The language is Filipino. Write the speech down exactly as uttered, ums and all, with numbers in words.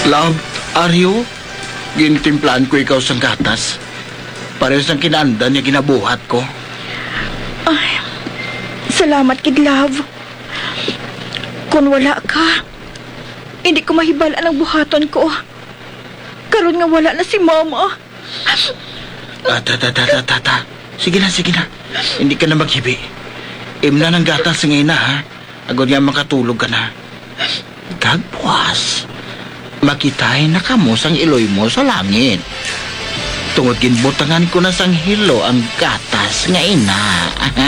Love, Aryo, gintimplaan ko ikaw sa gatas. Parehas ng kinanda niya ginabuhat ko. Ay, salamat, kid love. Kung wala ka, hindi ko mahibalaan ang buhaton ko. Karon nga wala na si mama. Ah, ta, ta, ta, ta, ta, ta. Sige na, sige na. Hindi ka na maghibi. Imna ng gatas ngayon na, ha? Agad nga makatulog ka na. Kagpuas. Makitahin na kamo sang iloy mo sa langit. Tungod ginbutangan ko na sang hilo ang gatas nga ina.